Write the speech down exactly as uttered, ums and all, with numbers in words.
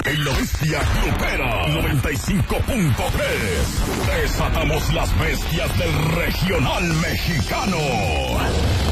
en la bestia grupera noventa y cinco punto tres. Desatamos las bestias del regional mexicano.